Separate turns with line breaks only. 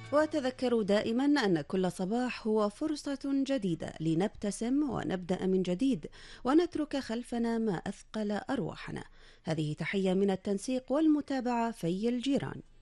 وتذكروا دائما أن كل صباح هو فرصة جديدة لنبتسم ونبدأ من جديد، ونترك خلفنا ما أثقل أرواحنا. هذه تحية من التنسيق والمتابعة في الجيران.